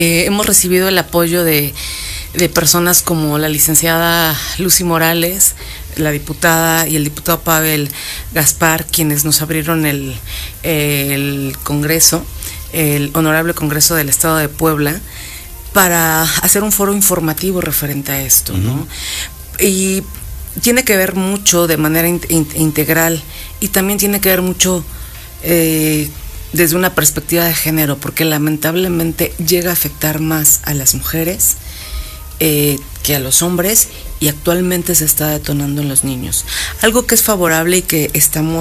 Hemos recibido el apoyo de personas como la licenciada Lucy Morales, la diputada, y el diputado Pavel Gaspar, quienes nos abrieron el Congreso, el Honorable Congreso del Estado de Puebla, para hacer un foro informativo referente a esto, ¿no? Y tiene que ver mucho de manera integral, y también tiene que ver mucho desde una perspectiva de género, porque lamentablemente llega a afectar más a las mujeres que a los hombres, y actualmente se está detonando en los niños. Algo que es favorable y que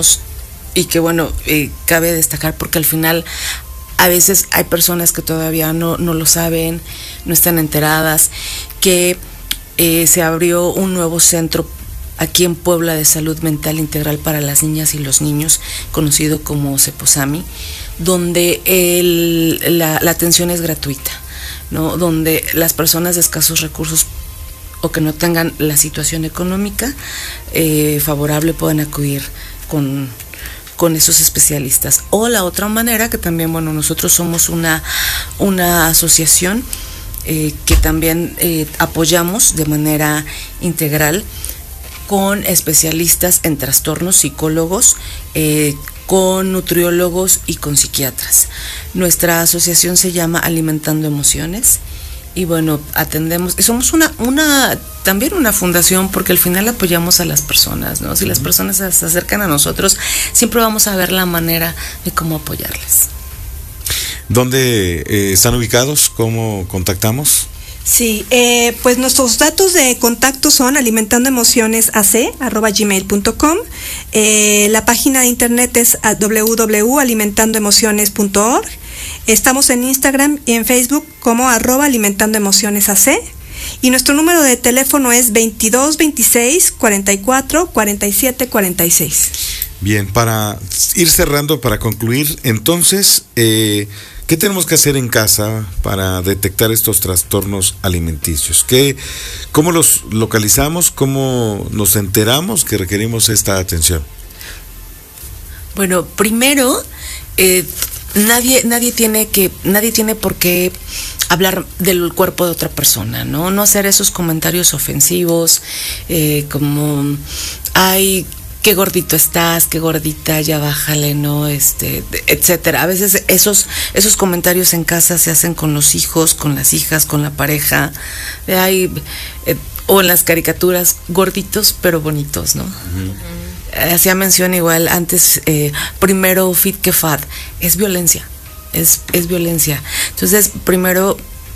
cabe destacar, porque al final a veces hay personas que todavía no lo saben, no están enteradas, que se abrió un nuevo centro aquí en Puebla de salud mental integral para las niñas y los niños, conocido como CEPOSAMI, donde la atención es gratuita, ¿no? Donde las personas de escasos recursos o que no tengan la situación económica favorable pueden acudir con esos especialistas. O la otra manera, que también, nosotros somos una asociación que también apoyamos de manera integral con especialistas en trastornos, psicólogos, con nutriólogos y con psiquiatras. Nuestra asociación se llama Alimentando Emociones, y atendemos, y somos también una fundación, porque al final apoyamos a las personas, ¿no? Si las personas se acercan a nosotros, siempre vamos a ver la manera de cómo apoyarles. ¿Dónde están ubicados? ¿Cómo contactamos? Sí, pues nuestros datos de contacto son alimentandoemocionesac@gmail.com. La página de internet es www.alimentandoemociones.org. Estamos en Instagram y en Facebook como @alimentandoemocionesac. Y nuestro número de teléfono es 22 26 44 47 46. Bien, para ir cerrando, para concluir, entonces, ¿qué tenemos que hacer en casa para detectar estos trastornos alimenticios? ¿Cómo los localizamos? ¿Cómo nos enteramos que requerimos esta atención? Bueno, primero, nadie tiene por qué hablar del cuerpo de otra persona, ¿no? No hacer esos comentarios ofensivos, como, ay, qué gordito estás, qué gordita, ya bájale, ¿no? Etcétera. A veces esos comentarios en casa se hacen con los hijos, con las hijas, con la pareja, o en las caricaturas, gorditos pero bonitos, ¿no? Hacía mención igual antes, primero fit que fat, es violencia, es violencia. Entonces, primero,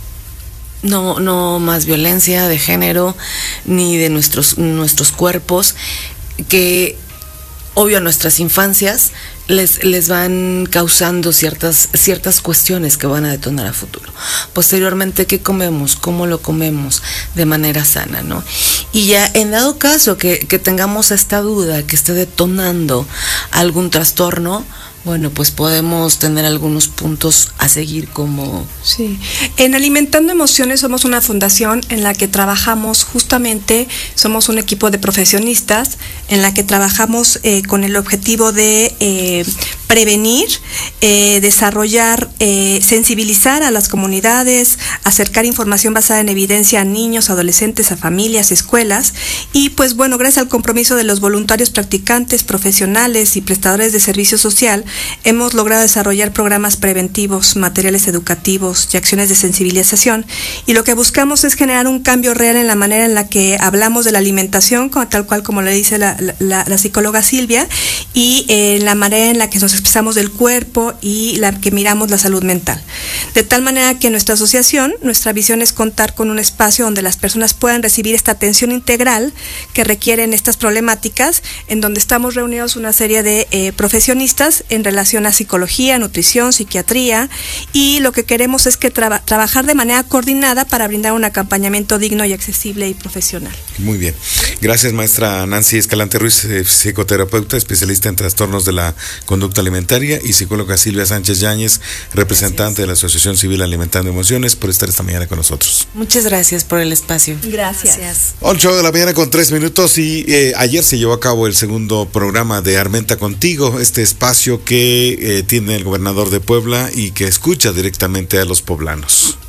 no más violencia de género, ni de nuestros cuerpos, que obvio a nuestras infancias les van causando ciertas cuestiones que van a detonar a futuro. Posteriormente, ¿qué comemos? ¿Cómo lo comemos? De manera sana, ¿no? Y ya en dado caso que tengamos esta duda, que esté detonando algún trastorno, pues podemos tener algunos puntos a seguir como... Sí, en Alimentando Emociones somos una fundación en la que trabajamos justamente, somos un equipo de profesionistas en la que trabajamos con el objetivo de prevenir, desarrollar, sensibilizar a las comunidades, acercar información basada en evidencia a niños, adolescentes, a familias, escuelas, y gracias al compromiso de los voluntarios practicantes, profesionales y prestadores de servicio social, hemos logrado desarrollar programas preventivos, materiales educativos y acciones de sensibilización, y lo que buscamos es generar un cambio real en la manera en la que hablamos de la alimentación, tal cual como le dice la psicóloga Silvia, y la manera en la que nos expresamos del cuerpo y la que miramos la salud mental. De tal manera que nuestra asociación, nuestra visión es contar con un espacio donde las personas puedan recibir esta atención integral que requieren estas problemáticas, en donde estamos reunidos una serie de profesionistas en relación a psicología, nutrición, psiquiatría, y lo que queremos es que trabajar de manera coordinada para brindar un acompañamiento digno y accesible y profesional. Muy bien. Gracias, maestra Nancy Escalante Ruiz, psicoterapeuta, especialista en trastornos de la conducta alimentaria, y psicóloga Silvia Sánchez Yáñez, representante de la Asociación Civil Alimentando Emociones, por estar esta mañana con nosotros. Muchas gracias por el espacio. Gracias. 8 de la mañana con 3 minutos, y ayer se llevó a cabo el segundo programa de Armenta Contigo, este espacio que tiene el gobernador de Puebla y que escucha directamente a los poblanos.